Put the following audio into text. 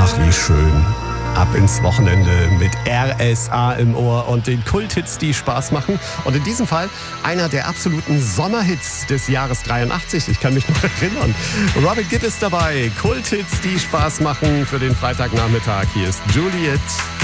Ach, wie schön. Ab ins Wochenende mit RSA im Ohr und den Kulthits, die Spaß machen. Und in diesem Fall einer der absoluten Sommerhits des Jahres 83. Ich kann mich noch erinnern. Robin Gibb ist dabei. Kulthits, die Spaß machen für den Freitagnachmittag. Hier ist Juliet.